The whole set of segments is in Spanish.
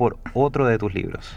por otro de tus libros?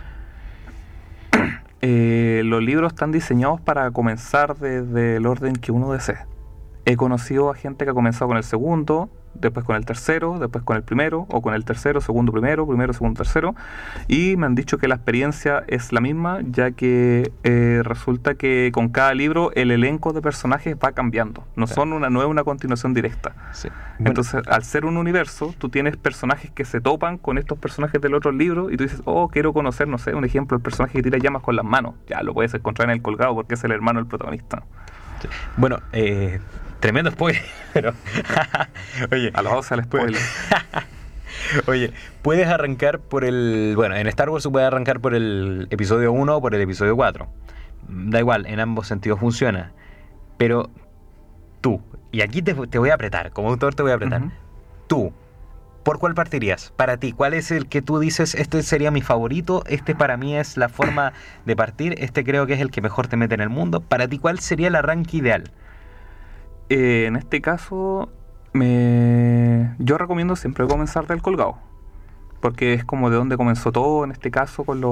Los libros están diseñados para comenzar desde el orden que uno desee. He conocido a gente que ha comenzado con el segundo, después con el tercero, después con el primero, o con el tercero, segundo, primero, segundo, tercero, y me han dicho que la experiencia es la misma, ya que resulta que con cada libro el elenco de personajes va cambiando, no son una continuación directa. Sí. Bueno. Entonces, al ser un universo, tú tienes personajes que se topan con estos personajes del otro libro, y tú dices, oh, quiero conocer, no sé, un ejemplo, el personaje que tira llamas con las manos, ya lo puedes encontrar en El Colgado porque es el hermano del protagonista. Sí. Bueno, tremendo spoiler, pero oye, a los dos sale spoiler. Oye, puedes arrancar por el... Bueno, en Star Wars se puede arrancar por el episodio 1 o por el episodio 4. Da igual, en ambos sentidos funciona. Pero tú, y aquí te voy a apretar, como autor te voy a apretar. Uh-huh. Tú, ¿por cuál partirías? Para ti, ¿cuál es el que tú dices, este sería mi favorito, este para mí es la forma de partir, este creo que es el que mejor te mete en el mundo? Para ti, ¿cuál sería el arranque ideal? En este caso, yo recomiendo siempre comenzar del Colgado, porque es como de donde comenzó todo, en este caso con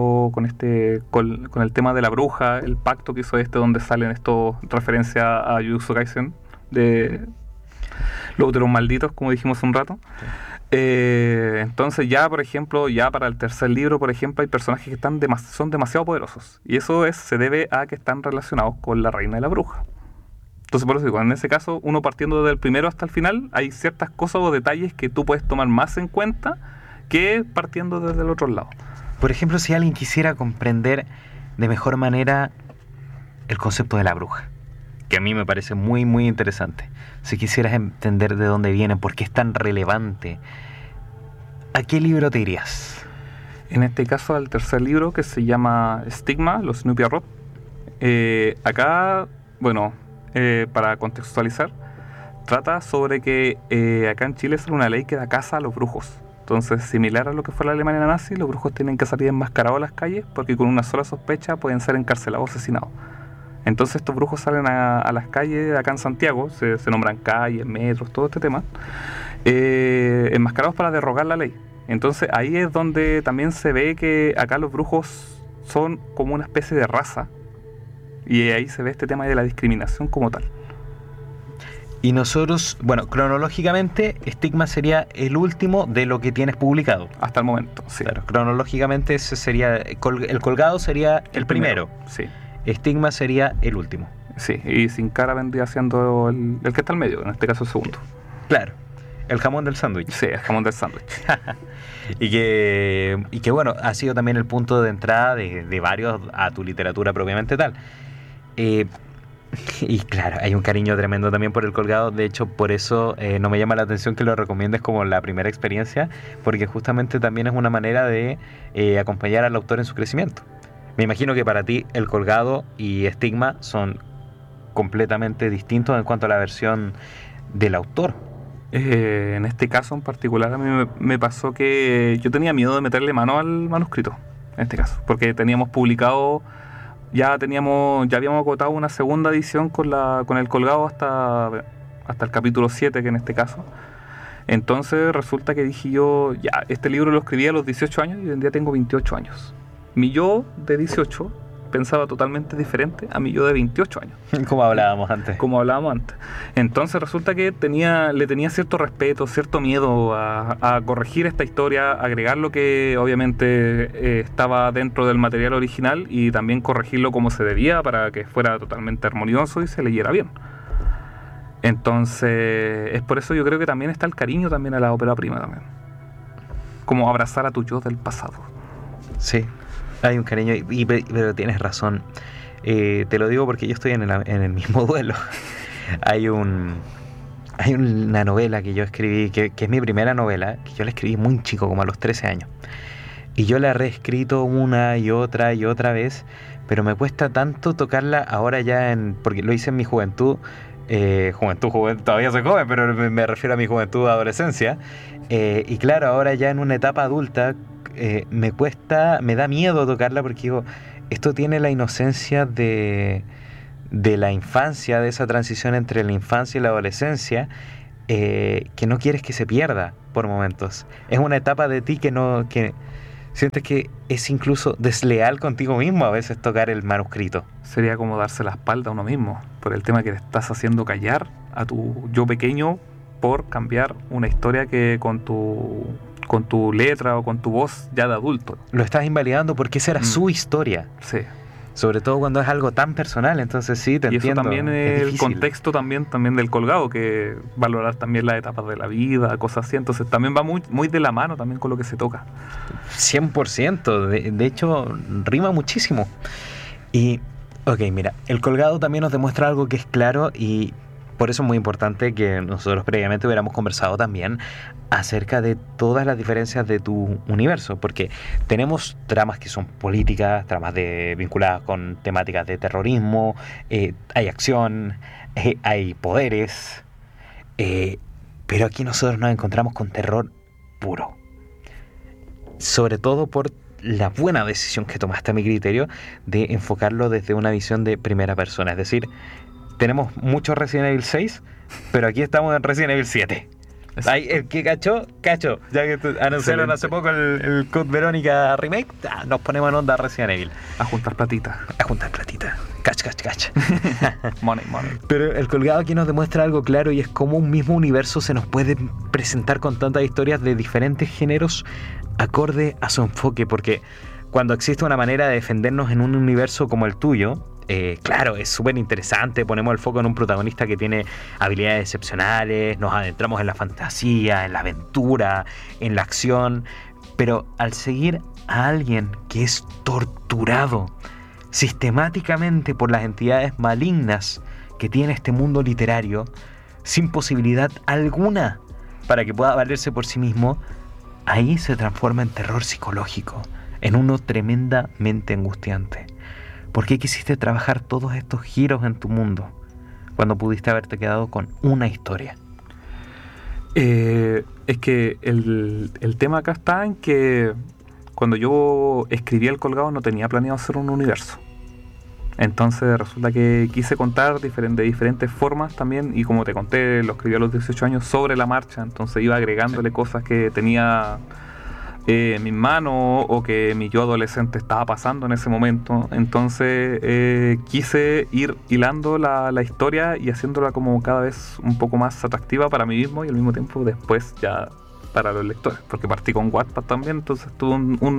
el tema de la bruja, el pacto que hizo donde salen estos referencias a Jujutsu Kaisen, de los úteros malditos, como dijimos hace un rato. Sí. Entonces ya, por ejemplo, ya para el tercer libro, por ejemplo, hay personajes que son demasiado poderosos, y eso se debe a que están relacionados con la reina de la bruja. Entonces, por eso digo, en ese caso, uno partiendo desde el primero hasta el final, hay ciertas cosas o detalles que tú puedes tomar más en cuenta que partiendo desde el otro lado. Por ejemplo, si alguien quisiera comprender de mejor manera el concepto de la bruja, que a mí me parece muy, muy interesante. Si quisieras entender de dónde viene, por qué es tan relevante, ¿a qué libro te irías? En este caso, al tercer libro, que se llama Stigma, los Snoopy Arrot. Acá, bueno... para contextualizar, trata sobre que acá en Chile es una ley que da caza a los brujos. Entonces, similar a lo que fue la Alemania nazi, los brujos tienen que salir enmascarados a las calles porque con una sola sospecha pueden ser encarcelados o asesinados. Entonces estos brujos salen a las calles acá en Santiago, se nombran calles, metros, todo este tema, enmascarados para derrogar la ley. Entonces ahí es donde también se ve que acá los brujos son como una especie de raza. Y ahí se ve este tema de la discriminación como tal. Y nosotros, bueno, cronológicamente, Stigma sería el último de lo que tienes publicado. Hasta el momento, sí. Claro, cronológicamente ese sería, el Colgado sería el primero. Sí. Stigma sería el último. Sí, y Sin Cara vendría siendo el que está al medio, en este caso el segundo. Claro, el jamón del sándwich. Sí, el jamón del sándwich. Y que bueno, ha sido también el punto de entrada de varios a tu literatura propiamente tal. Y claro, hay un cariño tremendo también por El Colgado. De hecho, por eso no me llama la atención que lo recomiendes como la primera experiencia, porque justamente también es una manera de acompañar al autor en su crecimiento. Me imagino que para ti El Colgado y Stigma son completamente distintos en cuanto a la versión del autor. En este caso en particular a mí me pasó que yo tenía miedo de meterle mano al manuscrito, en este caso, porque teníamos publicado... Ya habíamos agotado una segunda edición con El Colgado hasta el capítulo 7, que en este caso. Entonces resulta que dije yo, ya, este libro lo escribí a los 18 años y hoy en día tengo 28 años. Mi yo de 18 pensaba totalmente diferente a mi yo de 28 años. Como hablábamos antes. Entonces resulta que le tenía cierto respeto, cierto miedo a corregir esta historia, agregar lo que obviamente estaba dentro del material original y también corregirlo como se debía para que fuera totalmente armonioso y se leyera bien. Entonces es por eso yo creo que también está el cariño también a la ópera prima también. Como abrazar a tu yo del pasado. Sí. Hay un cariño, pero tienes razón. Te lo digo porque yo estoy en el mismo duelo. Hay una novela que yo escribí, que es mi primera novela, que yo la escribí muy chico, como a los 13 años. Y yo la he reescrito una y otra vez, pero me cuesta tanto tocarla ahora ya, porque lo hice en mi juventud. Juventud, todavía soy joven, pero me refiero a mi juventud, adolescencia. Y claro, ahora ya en una etapa adulta, me da miedo tocarla porque digo, esto tiene la inocencia de la infancia, de esa transición entre la infancia y la adolescencia, que no quieres que se pierda por momentos. Es una etapa de ti que Sientes que es incluso desleal contigo mismo a veces tocar el manuscrito. Sería como darse la espalda a uno mismo, por el tema que le estás haciendo callar a tu yo pequeño por cambiar una historia que con tu letra o con tu voz ya de adulto. Lo estás invalidando porque esa era su historia. Sí. Sobre todo cuando es algo tan personal, entonces sí, te entiendo. Y eso también es el difícil. contexto también del colgado, que valorar también las etapas de la vida, cosas así. Entonces también va muy de la mano también con lo que se toca. 100%, de hecho rima muchísimo. Y, ok, mira, el colgado también nos demuestra algo que es claro y por eso es muy importante que nosotros previamente hubiéramos conversado también acerca de todas las diferencias de tu universo, porque tenemos tramas que son políticas, tramas vinculadas con temáticas de terrorismo, hay acción, hay poderes, pero aquí nosotros nos encontramos con terror puro. Sobre todo por la buena decisión que tomaste a mi criterio de enfocarlo desde una visión de primera persona. Es decir, tenemos mucho Resident Evil 6, pero aquí estamos en Resident Evil 7. Ay, el que cachó. Ya que anunciaron hace poco el Code Verónica Remake, nos ponemos en onda Resident Evil. A juntar platita. Catch. Money. Pero el colgado aquí nos demuestra algo claro y es cómo un mismo universo se nos puede presentar con tantas historias de diferentes géneros acorde a su enfoque, porque cuando existe una manera de defendernos en un universo como el tuyo, claro, es súper interesante, ponemos el foco en un protagonista que tiene habilidades excepcionales, nos adentramos en la fantasía, en la aventura, en la acción, pero al seguir a alguien que es torturado sistemáticamente por las entidades malignas que tiene este mundo literario, sin posibilidad alguna para que pueda valerse por sí mismo, ahí se transforma en terror psicológico, en uno tremendamente angustiante. ¿Por qué quisiste trabajar todos estos giros en tu mundo cuando pudiste haberte quedado con una historia? Es que el tema acá está en que cuando yo escribí El Colgado no tenía planeado hacer un universo. Entonces resulta que quise contar de diferentes formas también, y como te conté, lo escribí a los 18 años sobre la marcha, entonces iba agregándole cosas que tenía en mis manos o que mi yo adolescente estaba pasando en ese momento. Entonces quise ir hilando la historia y haciéndola como cada vez un poco más atractiva para mí mismo y al mismo tiempo después ya para los lectores, porque partí con Wattpad también, entonces estuve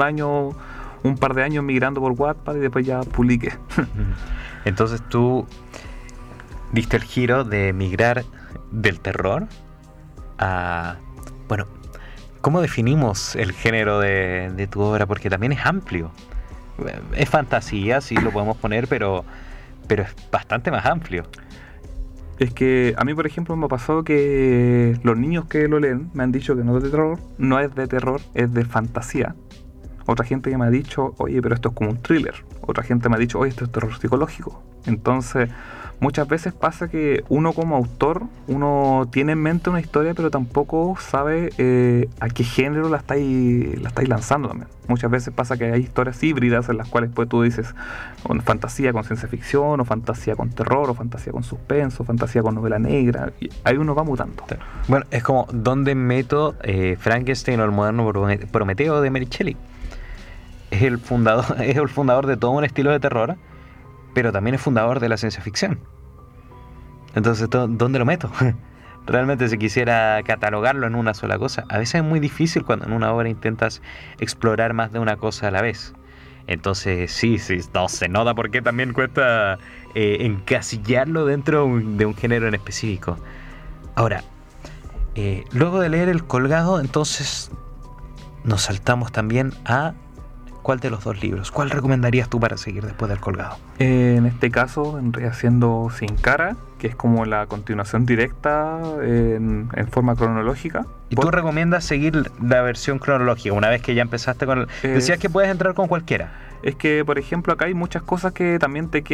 un par de años migrando por Wattpad y después ya publiqué. Entonces tú diste el giro de migrar del terror a... Bueno, ¿cómo definimos el género de tu obra? Porque también es amplio. Es fantasía, sí lo podemos poner, pero es bastante más amplio. Es que a mí, por ejemplo, me ha pasado que los niños que lo leen me han dicho que no es de terror, es de fantasía. Otra gente que me ha dicho, oye, pero esto es como un thriller. Otra gente me ha dicho, oye, esto es terror psicológico. Entonces, muchas veces pasa que uno como autor, uno tiene en mente una historia, pero tampoco sabe a qué género la estáis lanzando también. Muchas veces pasa que hay historias híbridas en las cuales pues, tú dices fantasía con ciencia ficción, o fantasía con terror, o fantasía con suspenso, fantasía con novela negra, y ahí uno va mutando. Bueno, es como, ¿dónde meto Frankenstein o el moderno Prometeo de Mary Shelley? Es el fundador de todo un estilo de terror, pero también es fundador de la ciencia ficción. Entonces, ¿dónde lo meto? Realmente, si quisiera catalogarlo en una sola cosa, a veces es muy difícil cuando en una obra intentas explorar más de una cosa a la vez. Entonces, sí, no se nota por qué también cuesta encasillarlo dentro de un género en específico. Ahora, luego de leer El Colgado, entonces nos saltamos también a... ¿Cuál de los dos libros? ¿Cuál recomendarías tú para seguir después del Colgado? En este caso vendría siendo Sin Cara, que es como la continuación directa en forma cronológica. ¿Y tú recomiendas seguir la versión cronológica una vez que ya empezaste con el... Decías que puedes entrar con cualquiera. Es que, por ejemplo, acá hay muchas cosas que también que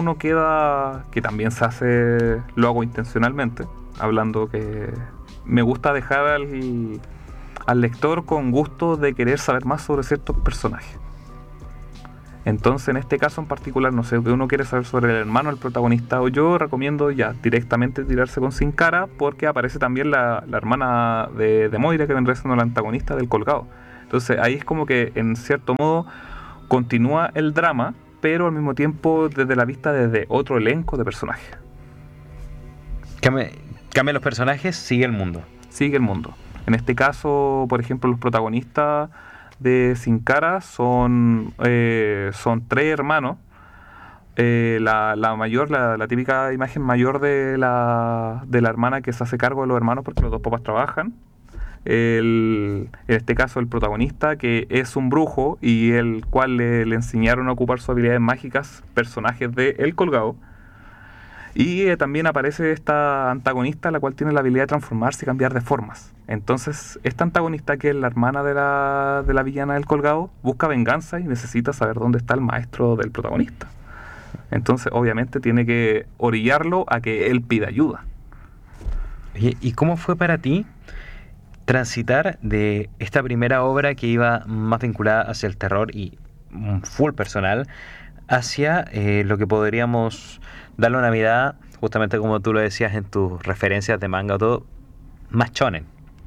también se hace, lo hago intencionalmente, hablando que me gusta dejar al lector con gusto de querer saber más sobre ciertos personajes. Entonces, en este caso en particular, no sé, que uno quiere saber sobre el hermano del protagonista, o yo recomiendo ya directamente tirarse con Sin Cara, porque aparece también la hermana de Moira, que vendría siendo la antagonista del Colgado. Entonces ahí es como que en cierto modo continúa el drama, pero al mismo tiempo desde otro elenco de personajes. Cambia los personajes, sigue el mundo. Sigue el mundo. En este caso, por ejemplo, los protagonistas de Sin Cara son 3 hermanos. La mayor, la típica imagen mayor de la hermana que se hace cargo de los hermanos porque los dos papás trabajan. En este caso el protagonista, que es un brujo y el cual le enseñaron a ocupar sus habilidades mágicas personajes de El Colgado. Y también aparece esta antagonista, la cual tiene la habilidad de transformarse y cambiar de formas. Entonces esta antagonista, que es la hermana de la villana del Colgado, busca venganza y necesita saber dónde está el maestro del protagonista. Entonces obviamente tiene que orillarlo a que él pida ayuda. ¿Y cómo fue para ti transitar de esta primera obra que iba más vinculada hacia el terror y full personal hacia lo que podríamos darle una mirada, justamente como tú lo decías en tus referencias de manga o todo, más shonen?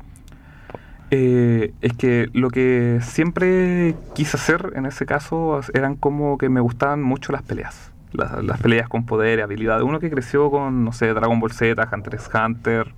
Es que lo que siempre quise hacer en ese caso eran como que me gustaban mucho las peleas. Las peleas con poder y habilidades. Uno que creció con, no sé, Dragon Ball Z, Hunter x Hunter,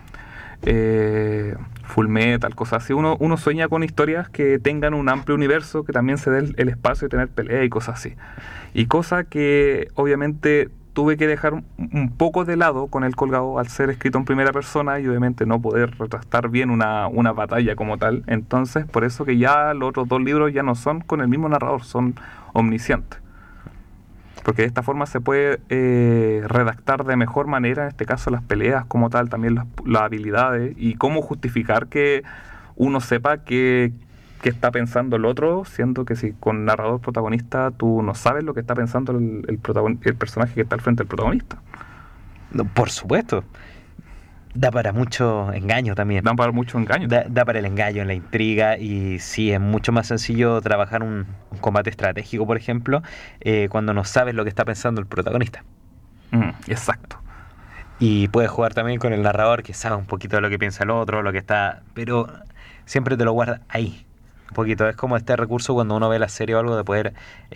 Full Metal, cosas así. Uno sueña con historias que tengan un amplio universo, que también se dé el espacio de tener pelea y cosas así. Y cosa que obviamente tuve que dejar un poco de lado con El Colgado al ser escrito en primera persona y obviamente no poder retratar bien una batalla como tal. Entonces, por eso que ya los otros 2 libros ya no son con el mismo narrador, son omniscientes. Porque de esta forma se puede redactar de mejor manera, en este caso las peleas como tal, también las habilidades y cómo justificar que uno sepa qué está pensando el otro, siendo que si con narrador protagonista tú no sabes lo que está pensando el personaje que está al frente del protagonista. No, por supuesto. Da para mucho engaño también. Dan para mucho engaño. Da para el engaño, la intriga, y sí, es mucho más sencillo trabajar un combate estratégico, por ejemplo, cuando no sabes lo que está pensando el protagonista. Exacto. Y puedes jugar también con el narrador, que sabe un poquito de lo que piensa el otro, lo que está, pero siempre te lo guarda ahí. Un poquito, es como este recurso cuando uno ve la serie o algo de poder,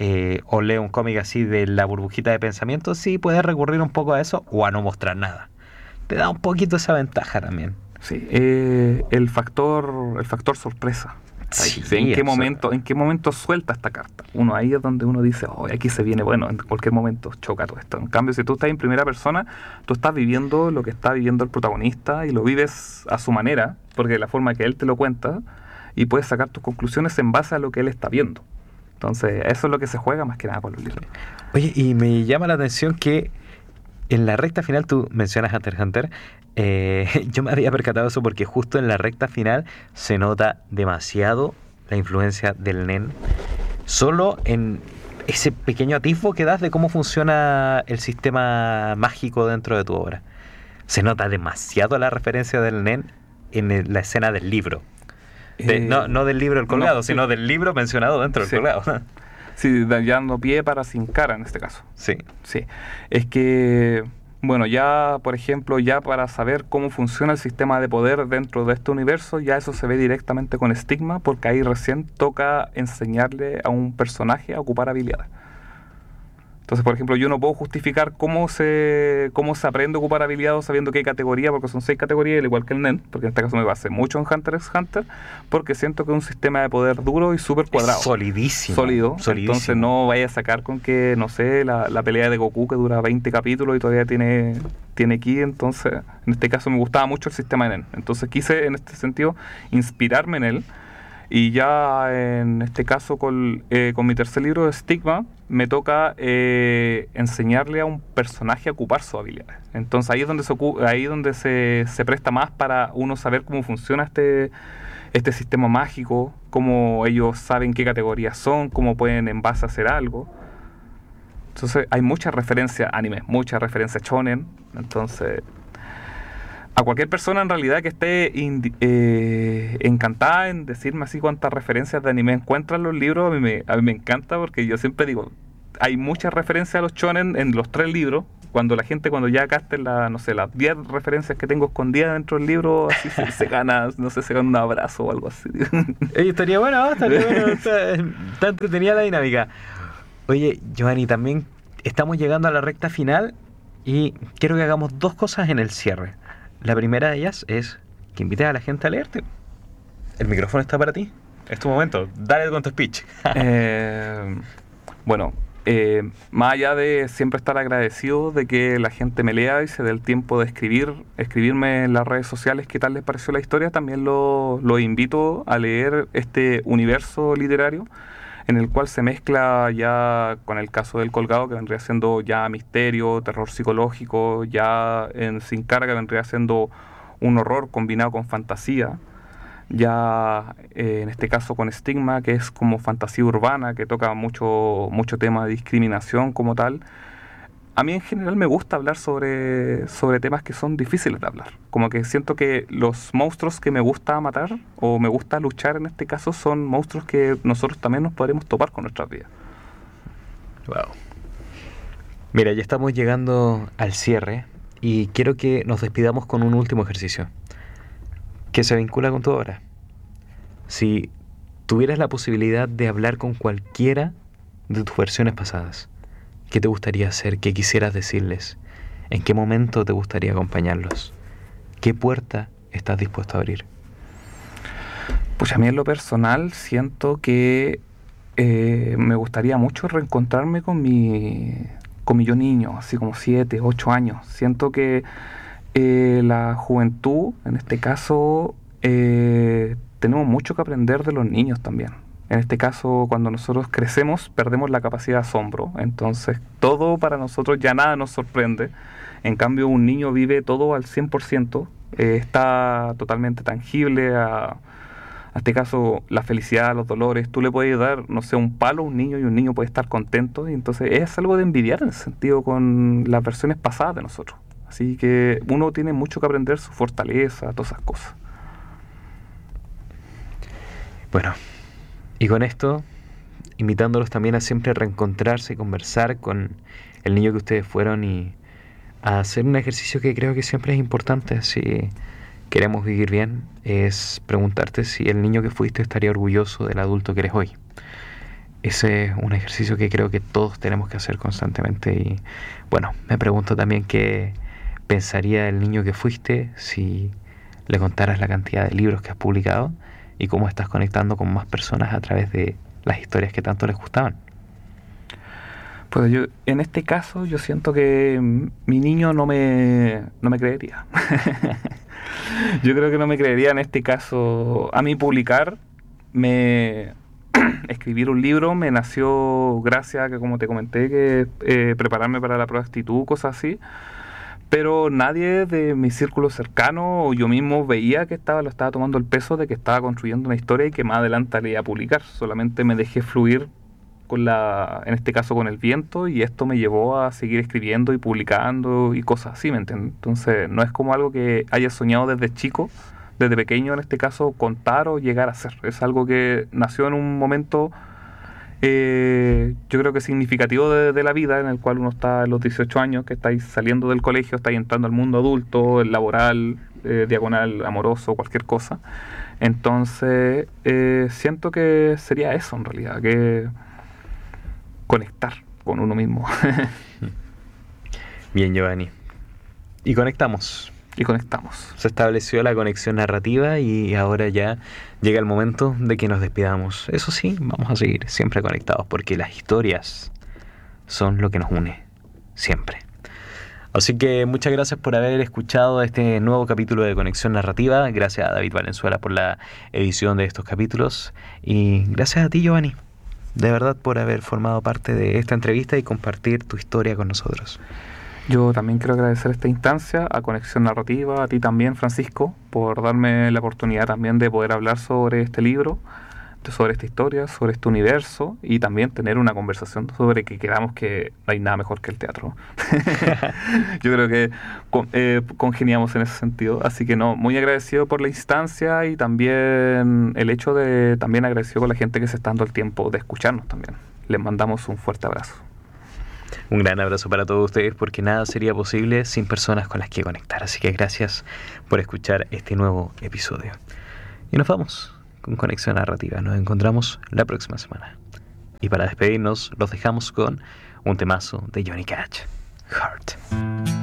o lee un cómic así de la burbujita de pensamiento, sí, puedes recurrir un poco a eso o a no mostrar nada. Te da un poquito esa ventaja también. Sí, el factor sorpresa. Sí, ¿En qué momento suelta esta carta? Ahí es donde uno dice, aquí se viene, bueno, en cualquier momento choca todo esto. En cambio, si tú estás en primera persona, tú estás viviendo lo que está viviendo el protagonista y lo vives a su manera, porque de la forma que él te lo cuenta, y puedes sacar tus conclusiones en base a lo que él está viendo. Entonces, eso es lo que se juega más que nada con los libros. Oye, y me llama la atención que en la recta final, tú mencionas Hunter x Hunter, yo me había percatado eso porque justo en la recta final se nota demasiado la influencia del nen, solo en ese pequeño atisbo que das de cómo funciona el sistema mágico dentro de tu obra. Se nota demasiado la referencia del nen en la escena del libro. No del libro El Colgado, sino del libro mencionado dentro del Colgado. Sí, dando pie para Sin Cara en este caso. Sí. Es que, bueno, ya, por ejemplo, ya para saber cómo funciona el sistema de poder dentro de este universo, ya eso se ve directamente con Stigma, porque ahí recién toca enseñarle a un personaje a ocupar habilidades. Entonces, por ejemplo, yo no puedo justificar cómo se aprende a ocupar habilidades sabiendo qué categoría, porque son 6 categorías, al igual que el NEN, porque en este caso me basé mucho en Hunter x Hunter, porque siento que es un sistema de poder duro y súper cuadrado. Solidísimo. Entonces no vaya a sacar con que, no sé, la pelea de Goku que dura 20 capítulos y todavía tiene ki, entonces, en este caso me gustaba mucho el sistema de NEN. Entonces quise, en este sentido, inspirarme en él. Y ya en este caso con mi tercer libro de Stigma me toca enseñarle a un personaje a ocupar sus habilidades. Entonces ahí es donde se presta más para uno saber cómo funciona este sistema mágico, cómo ellos saben qué categorías son, cómo pueden en base a hacer algo. Entonces hay muchas referencias anime, muchas referencias shonen. Entonces a cualquier persona en realidad que esté encantada en decirme así cuántas referencias de anime encuentran los libros, a mí me encanta, porque yo siempre digo, hay muchas referencias a los shonen en los 3 libros, cuando la gente, cuando ya casten no sé, las 10 referencias que tengo escondidas dentro del libro, así se gana, no sé, se gana un abrazo o algo así. Estaría bueno, está entretenida la dinámica. Oye, Giovanni, también estamos llegando a la recta final y quiero que hagamos dos cosas en el cierre. La primera de ellas es que invites a la gente a leerte. El micrófono está para ti. Es tu momento. Dale con tu speech. Bueno, más allá de siempre estar agradecido de que la gente me lea y se dé el tiempo de escribirme en las redes sociales qué tal les pareció la historia, también lo invito a leer este universo literario en el cual se mezcla ya con el caso del colgado, que vendría siendo ya misterio, terror psicológico, ya en Sin Carga vendría siendo un horror combinado con fantasía, ya en este caso con Estigma, que es como fantasía urbana, que toca mucho tema de discriminación como tal. A mí en general me gusta hablar sobre temas que son difíciles de hablar. Como que siento que los monstruos que me gusta matar o me gusta luchar en este caso son monstruos que nosotros también nos podremos topar con nuestras vidas. Wow. Mira, ya estamos llegando al cierre y quiero que nos despidamos con un último ejercicio que se vincula con tu obra. Si tuvieras la posibilidad de hablar con cualquiera de tus versiones pasadas, ¿qué te gustaría hacer? ¿Qué quisieras decirles? ¿En qué momento te gustaría acompañarlos? ¿Qué puerta estás dispuesto a abrir? Pues a mí en lo personal siento que me gustaría mucho reencontrarme con mi yo niño, así como 7, 8 años. Siento que la juventud, en este caso, tenemos mucho que aprender de los niños también. En este caso, cuando nosotros crecemos, perdemos la capacidad de asombro. Entonces, todo para nosotros ya nada nos sorprende. En cambio, un niño vive todo al 100%, está totalmente tangible a este caso, la felicidad, los dolores. Tú le puedes dar, no sé, un palo a un niño y un niño puede estar contento. Y entonces, es algo de envidiar en ese sentido con las versiones pasadas de nosotros. Así que uno tiene mucho que aprender, su fortaleza, todas esas cosas. Bueno, y con esto, invitándolos también a siempre reencontrarse y conversar con el niño que ustedes fueron y a hacer un ejercicio que creo que siempre es importante si queremos vivir bien, es preguntarte si el niño que fuiste estaría orgulloso del adulto que eres hoy. Ese es un ejercicio que creo que todos tenemos que hacer constantemente y bueno, me pregunto también qué pensaría el niño que fuiste si le contaras la cantidad de libros que has publicado y cómo estás conectando con más personas a través de las historias que tanto les gustaban. Pues yo, en este caso, yo siento que mi niño no me creería. Yo creo que no me creería en este caso. A mí publicar, escribir un libro me nació gracias a que, como te comenté, que prepararme para la prueba de actitud, cosas así. Pero nadie de mi círculo cercano o yo mismo veía que lo estaba tomando el peso de que estaba construyendo una historia y que más adelante le iba a publicar. Solamente me dejé fluir en este caso con el viento, y esto me llevó a seguir escribiendo y publicando y cosas así, ¿me entiendes? Entonces no es como algo que haya soñado desde chico, desde pequeño en este caso, contar o llegar a ser. Es algo que nació en un momento yo creo que significativo de la vida, en el cual uno está en los 18 años, que estáis saliendo del colegio, estáis entrando al mundo adulto, el laboral, diagonal, amoroso, cualquier cosa. Entonces siento que sería eso en realidad, que conectar con uno mismo. Bien, Giovanni. Y conectamos. Se estableció la conexión narrativa y ahora ya llega el momento de que nos despidamos. Eso sí, vamos a seguir siempre conectados porque las historias son lo que nos une, siempre. Así que muchas gracias por haber escuchado este nuevo capítulo de Conexión Narrativa. Gracias a David Valenzuela por la edición de estos capítulos. Y gracias a ti, Giovanni, de verdad, por haber formado parte de esta entrevista y compartir tu historia con nosotros. Yo también quiero agradecer esta instancia a Conexión Narrativa, a ti también, Francisco, por darme la oportunidad también de poder hablar sobre este libro, sobre esta historia, sobre este universo, y también tener una conversación sobre que quedamos que no hay nada mejor que el teatro. Yo creo que congeniamos en ese sentido, así que no, muy agradecido por la instancia y también el hecho de, también agradecido con la gente que se está dando el tiempo de escucharnos también. Les mandamos un fuerte abrazo. Un gran abrazo para todos ustedes porque nada sería posible sin personas con las que conectar. Así que gracias por escuchar este nuevo episodio. Y nos vamos con Conexión Narrativa. Nos encontramos la próxima semana. Y para despedirnos los dejamos con un temazo de Johnny Cash, Heart.